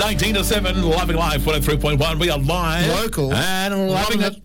18 to 7, Loving Life, 103.1. We are live. Local. And loving it.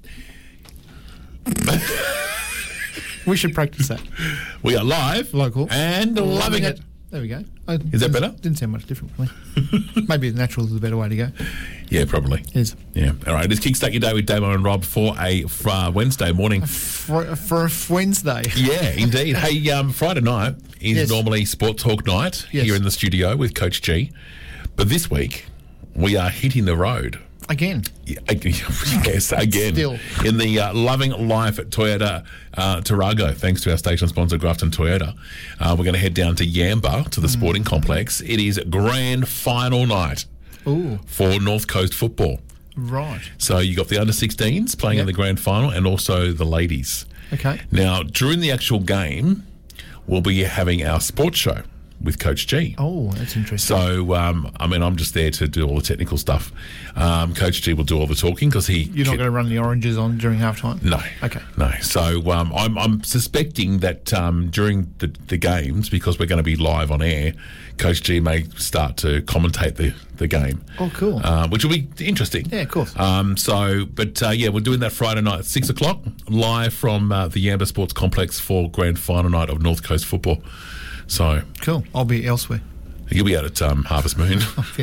We should practice that. We are live. Local. And loving it. There we go. Is that better? Didn't sound much different for me. Maybe natural is the better way to go. Yeah, probably. It is. Yeah. All right. Let's kickstart your day with Damo and Rob for a Wednesday morning. For a Wednesday. Yeah, indeed. Hey, Friday night is Yes. normally Sport Talk night Yes. here in the studio with Coach G. But this week, we are hitting the road. Again. Yeah, yes, again. Still. In the Loving Life at Toyota Tarago, thanks to our station sponsor, Grafton Toyota. We're going to head down to Yamba, to the sporting complex. It is grand final night Ooh. for North Coast football. Right. So you got the under-16s playing in the grand final and also the ladies. Okay. Now, during the actual game, we'll be having our sports show with Coach G. Oh, that's interesting. So, I'm just there to do all the technical stuff. Coach G will do all the talking because You're not going to run the oranges on during halftime? No. Okay. No. So, I'm suspecting that during the games, because we're going to be live on air, Coach G may start to commentate the game. Oh, cool. Which will be interesting. Yeah, of course. We're doing that Friday night at 6 o'clock, live from the Yamba Sports Complex for grand final night of North Coast football. So Cool. I'll be elsewhere. you'll be out at Harvest Moon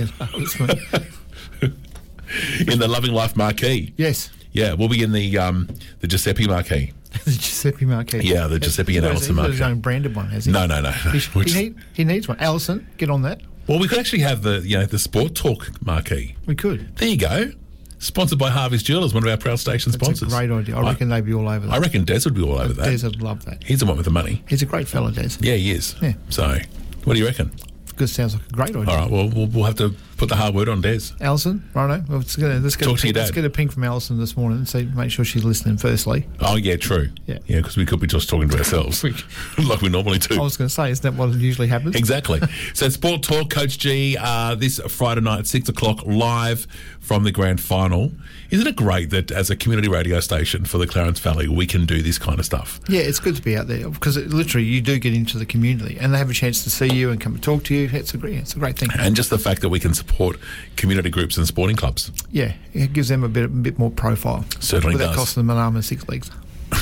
in the Loving Life marquee. Yes. Yeah, we'll be in the Giuseppe marquee. The Giuseppe marquee. Yeah, the Giuseppe and Allison He's got marquee. his own branded one, has he? No. He needs one. Allison, get on that. Well, we could actually have the Sport Talk marquee. We could. There you go. Sponsored by Harvey's Jewelers, one of our proud station That's sponsors. a great idea. I reckon they'd be all over that. I reckon Des would be all over that. Des would love that. He's the one with the money. He's a great fella, Des. Yeah, he is. Yeah. So, what do you reckon? Good, sounds like a great idea. All right, well, we'll have to put the hard word on Des. Alison, righto. Well, let's Talk to your dad. Let's get a ping from Alison this morning and see, make sure she's listening firstly. Oh, yeah, true. Yeah. Yeah, because we could be just talking to ourselves like we normally do. I was going to say, isn't that what usually happens? Exactly. So Sport Talk, Coach G, this Friday night at 6 o'clock, live from the grand final. Isn't it great that as a community radio station for the Clarence Valley, we can do this kind of stuff? Yeah, it's good to be out there because literally you do get into the community and they have a chance to see you and come and talk to you. It's a great thing. And just the fact that we can support community groups and sporting clubs. Yeah, it gives them a bit more profile. Certainly without does. costing them an arm and 6 legs.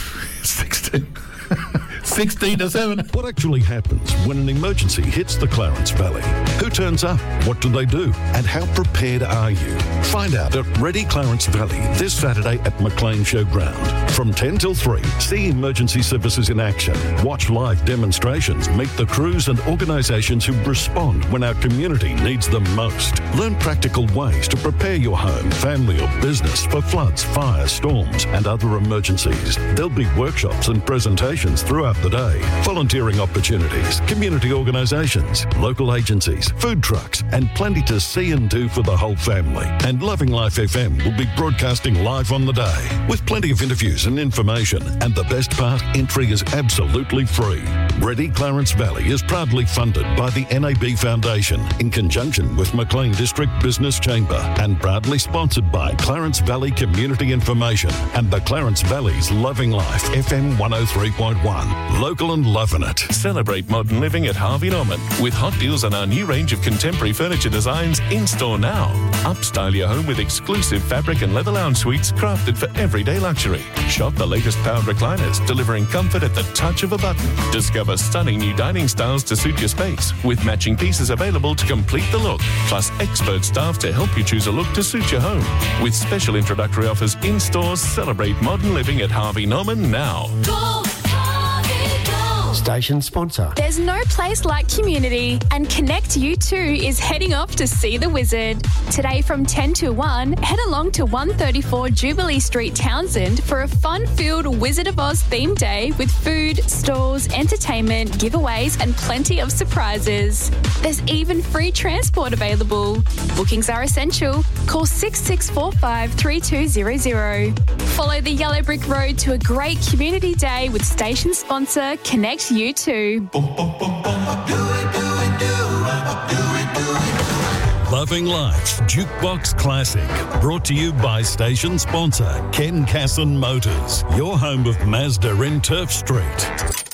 16 to 7. What actually happens when an emergency hits the Clarence Valley? Who turns up? What do they do? And how prepared are you? Find out at Ready Clarence Valley this Saturday at McLean Showground. From 10 till 3, see emergency services in action. Watch live demonstrations. Meet the crews and organisations who respond when our community needs them most. Learn practical ways to prepare your home, family or business for floods, fires, storms and other emergencies. There'll be workshops and presentations throughout the day, volunteering opportunities, community organisations, local agencies, food trucks, and plenty to see and do for the whole family. And Loving Life FM will be broadcasting live on the day with plenty of interviews and information. And the best part, entry is absolutely free. Ready Clarence Valley is proudly funded by the NAB Foundation in conjunction with McLean District Business Chamber and proudly sponsored by Clarence Valley Community Information and the Clarence Valley's Loving Life FM 103.1. Local and loving it. Celebrate modern living at Harvey Norman with hot deals on our new range of contemporary furniture designs in store now. Upstyle your home with exclusive fabric and leather lounge suites crafted for everyday luxury. Shop the latest powered recliners, delivering comfort at the touch of a button. Discover stunning new dining styles to suit your space with matching pieces available to complete the look. Plus expert staff to help you choose a look to suit your home. With special introductory offers in stores, celebrate modern living at Harvey Norman now. Station sponsor. There's no place like community, and Connect U2 is heading off to see the wizard. Today from 10 to 1, head along to 134 Jubilee Street, Townsend for a fun-filled Wizard of Oz theme day with food, stalls, entertainment, giveaways and plenty of surprises. There's even free transport available. Bookings are essential. Call 6645 3200. Follow the yellow brick road to a great community day with station sponsor Connect U2. Loving Life Jukebox Classic, brought to you by station sponsor Ken Casson Motors, your home of Mazda in Turf Street.